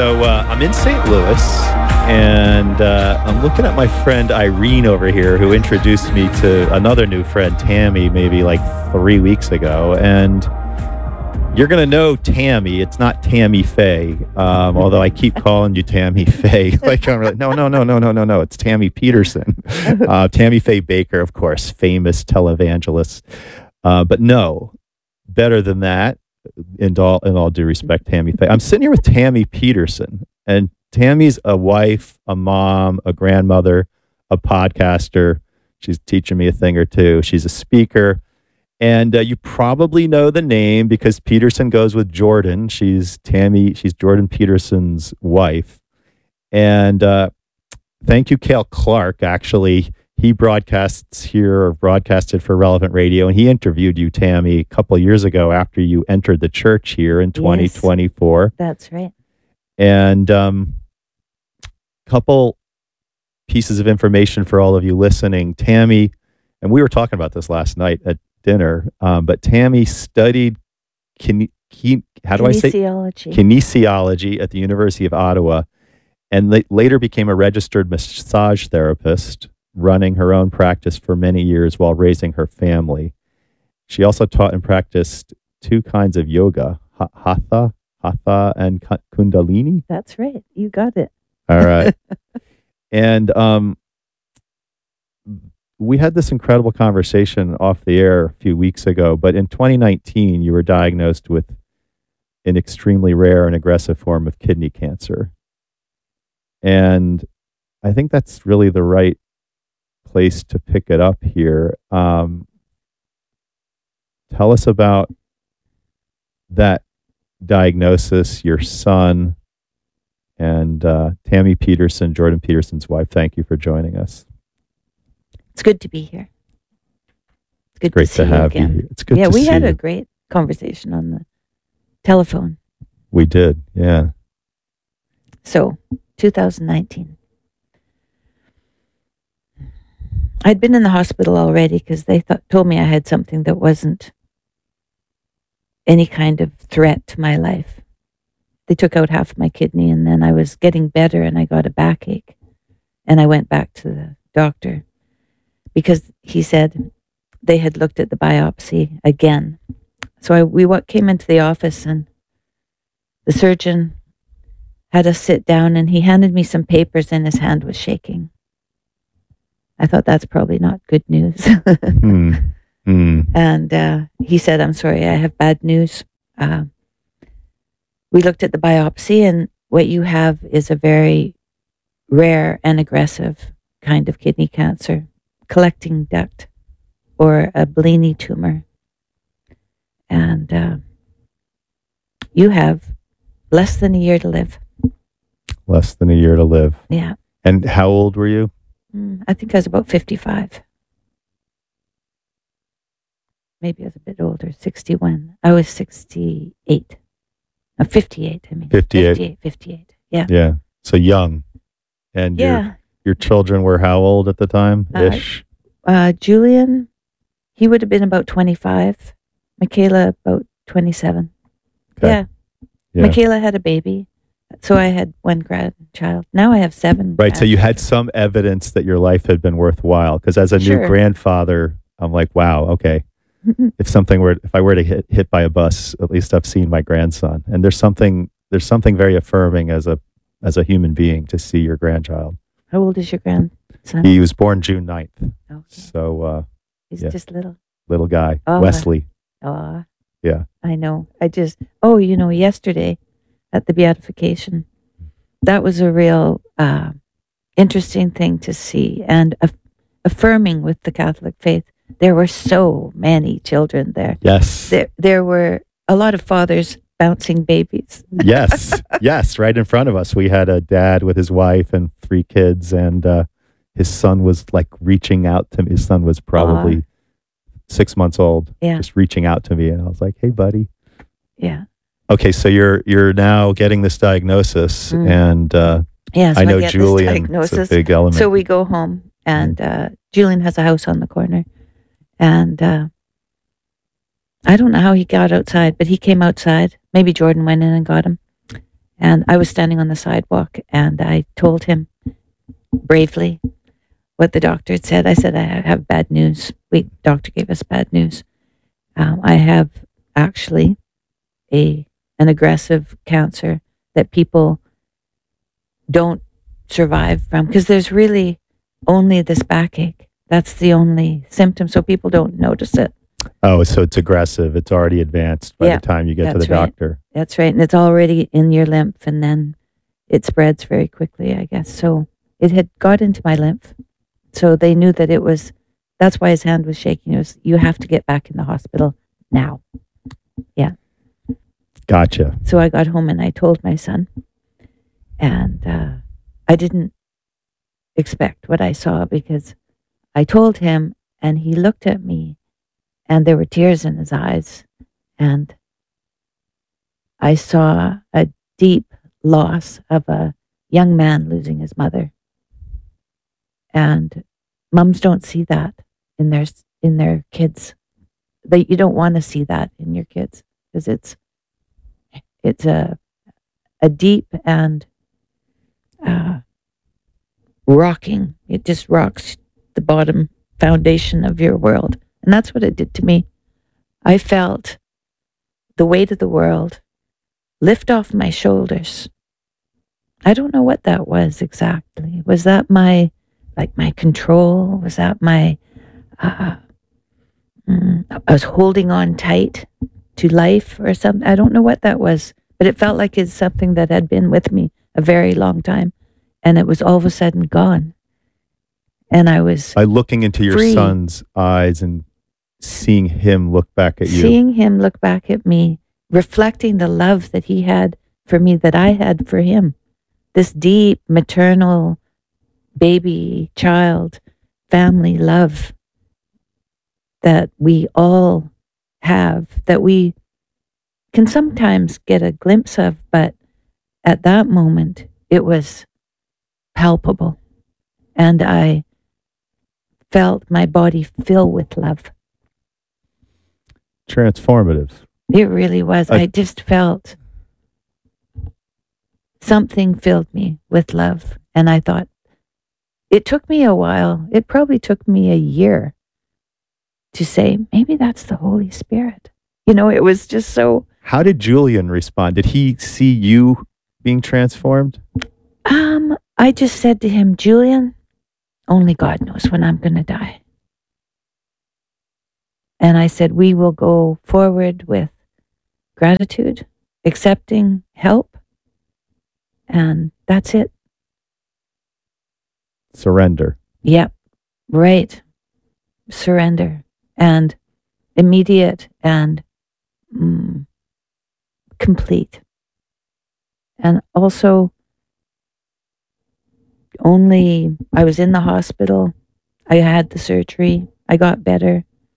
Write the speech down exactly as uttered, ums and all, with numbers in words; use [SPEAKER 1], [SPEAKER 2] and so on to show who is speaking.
[SPEAKER 1] So uh, I'm in Saint Louis, and uh, I'm looking at my friend Irene over here, who introduced me to another new friend, Tammy, maybe like three weeks ago. And you're going to know Tammy. It's not Tammy Faye, um, although I keep calling you Tammy Faye. Like, I'm like, no, no, no, no, no, no, no. It's Tammy Peterson. Uh, Tammy Faye Baker, of course, famous televangelist. Uh, but no, better than that. In all, in all due respect, Tammy Faye. I'm sitting here with Tammy Peterson, and Tammy's a wife, a mom, a grandmother, a podcaster. She's teaching me a thing or two. She's a speaker. And uh, you probably know the name because Peterson goes with Jordan. She's Tammy. She's Jordan Peterson's wife. And uh, thank you, Cale Clark. Actually, he broadcasts here or broadcasted for Relevant Radio, and he interviewed you, Tammy, a couple of years ago after you entered the church here in twenty twenty-four.
[SPEAKER 2] Yes, that's right.
[SPEAKER 1] And a um, couple pieces of information for all of you listening. Tammy, and we were talking about this last night at dinner, um, but Tammy studied kin- kin- how do I say
[SPEAKER 2] kinesiology
[SPEAKER 1] kinesiology at the University of Ottawa, and la- later became a registered massage therapist, running her own practice for many years while raising her family. She also taught and practiced two kinds of yoga, ha- hatha, hatha, and ka- kundalini.
[SPEAKER 2] That's right. You got it.
[SPEAKER 1] All right. And um, we had this incredible conversation off the air a few weeks ago, but in twenty nineteen, you were diagnosed with an extremely rare and aggressive form of kidney cancer. And I think that's really the right place to pick it up here. Um, tell us about that diagnosis, your son, and uh, Tammy Peterson, Jordan Peterson's wife. Thank you for joining us.
[SPEAKER 2] It's good to be here. It's good
[SPEAKER 1] Great
[SPEAKER 2] to,
[SPEAKER 1] to
[SPEAKER 2] see
[SPEAKER 1] have
[SPEAKER 2] you again.
[SPEAKER 1] you here. It's good
[SPEAKER 2] yeah,
[SPEAKER 1] to
[SPEAKER 2] we
[SPEAKER 1] see
[SPEAKER 2] had
[SPEAKER 1] you.
[SPEAKER 2] a great conversation on the telephone.
[SPEAKER 1] We did, yeah.
[SPEAKER 2] So, two thousand nineteen. I'd been in the hospital already because they thought, told me I had something that wasn't any kind of threat to my life. They took out half my kidney, and then I was getting better, and I got a backache. And I went back to the doctor because he said they had looked at the biopsy again. So I, we what came into the office, and the surgeon had us sit down, and he handed me some papers, and his hand was shaking. I thought that's probably not good news.
[SPEAKER 1] mm. Mm.
[SPEAKER 2] And uh, he said, I'm sorry, I have bad news. Uh, we looked at the biopsy, and what you have is a very rare and aggressive kind of kidney cancer, collecting duct, or a Bellini tumor. And uh, you have less than a year to live.
[SPEAKER 1] Less than a year to live.
[SPEAKER 2] Yeah.
[SPEAKER 1] And how old were you?
[SPEAKER 2] Mm, I think I was about fifty-five. Maybe I was a bit older, sixty-one. I was sixty-eight. No, fifty-eight, I mean.
[SPEAKER 1] fifty-eight.
[SPEAKER 2] fifty-eight, fifty-eight. Yeah.
[SPEAKER 1] Yeah. So young. And
[SPEAKER 2] Yeah.
[SPEAKER 1] your, your children were how old at the time?
[SPEAKER 2] Uh,
[SPEAKER 1] Ish.
[SPEAKER 2] Uh, Julian, he would have been about twenty-five. Michaela, about twenty-seven.
[SPEAKER 1] Okay.
[SPEAKER 2] Yeah.
[SPEAKER 1] Yeah.
[SPEAKER 2] Michaela had a baby. So I had one grandchild. Now I have seven.
[SPEAKER 1] Right. So you had some evidence that your life had been worthwhile. Because as a
[SPEAKER 2] Sure.
[SPEAKER 1] new grandfather, I'm like, wow, okay. If something were, if I were to get hit by a bus, at least I've seen my grandson. And there's something, there's something very affirming as a, as a human being to see your grandchild.
[SPEAKER 2] How old is your grandson?
[SPEAKER 1] He was born June ninth.
[SPEAKER 2] Okay.
[SPEAKER 1] So, uh,
[SPEAKER 2] He's
[SPEAKER 1] yeah.
[SPEAKER 2] just little.
[SPEAKER 1] little guy,
[SPEAKER 2] Oh,
[SPEAKER 1] Wesley.
[SPEAKER 2] Aw.
[SPEAKER 1] Yeah.
[SPEAKER 2] I know. I just, oh, you know, yesterday at the beatification, that was a real uh, interesting thing to see and aff- affirming with the Catholic faith. There were so many children there.
[SPEAKER 1] Yes.
[SPEAKER 2] There, there were a lot of fathers bouncing babies.
[SPEAKER 1] Yes. Yes. Right in front of us. We had a dad with his wife and three kids, and uh, his son was like reaching out to me. His son was probably
[SPEAKER 2] Aw.
[SPEAKER 1] six months old,
[SPEAKER 2] Yeah.
[SPEAKER 1] just reaching out to me. And I was like, hey, buddy.
[SPEAKER 2] Yeah.
[SPEAKER 1] Okay. So you're, you're now getting this diagnosis,
[SPEAKER 2] Mm.
[SPEAKER 1] and uh,
[SPEAKER 2] Yeah. So
[SPEAKER 1] I know
[SPEAKER 2] get this
[SPEAKER 1] Julian is a
[SPEAKER 2] diagnosis.
[SPEAKER 1] big element.
[SPEAKER 2] So we go home, and uh, Julian has a house on the corner. And uh, I don't know how he got outside, but he came outside. Maybe Jordan went in and got him. And I was standing on the sidewalk and I told him bravely what the doctor had said. I said, I have bad news. We doctor gave us bad news. Um, I have actually a an aggressive cancer that people don't survive from, because there's really only this backache. That's the only symptom, so people don't notice it.
[SPEAKER 1] Oh, so it's aggressive. It's already advanced by
[SPEAKER 2] Yeah,
[SPEAKER 1] the time you get to
[SPEAKER 2] that's
[SPEAKER 1] the
[SPEAKER 2] right.
[SPEAKER 1] doctor.
[SPEAKER 2] That's right, and it's already in your lymph, and then it spreads very quickly, I guess. So it had got into my lymph, so they knew that it was. That's why his hand was shaking. It was, you have to get back in the hospital now. Yeah.
[SPEAKER 1] Gotcha.
[SPEAKER 2] So I got home and I told my son, and uh, I didn't expect what I saw, because I told him and he looked at me and there were tears in his eyes, and I saw a deep loss of a young man losing his mother. And mums don't see that in their in their kids. They, you don't want to see that in your kids, because it's it's a a deep and uh, rocking. It just rocks the bottom foundation of your world, and that's what it did to me. I felt the weight of the world lift off my shoulders. I don't know what that was exactly. Was that my like my control? Was that my uh, mm, I was holding on tight to life or something? I don't know what that was, but it felt like it's something that had been with me a very long time, and it was all of a sudden gone. And I was
[SPEAKER 1] By looking into your
[SPEAKER 2] free.
[SPEAKER 1] son's eyes and seeing him look back at you.
[SPEAKER 2] Seeing him look back at me, reflecting the love that he had for me, that I had for him. This deep maternal baby, child, family love that we all have, that we can sometimes get a glimpse of, but at that moment it was palpable. And I felt my body fill with love.
[SPEAKER 1] Transformative.
[SPEAKER 2] It really was.
[SPEAKER 1] I-
[SPEAKER 2] I just felt something filled me with love. And I thought, it took me a while. It probably took me a year to say, maybe that's the Holy Spirit. You know, it was just so.
[SPEAKER 1] How did Julian respond? Did he see you being transformed?
[SPEAKER 2] Um, I just said to him, Julian, only God knows when I'm going to die. And I said, we will go forward with gratitude, accepting help, and that's it.
[SPEAKER 1] Surrender.
[SPEAKER 2] Yep, right. Surrender and immediate and mm, complete. And also, only I was in the hospital. I had the surgery. I got better.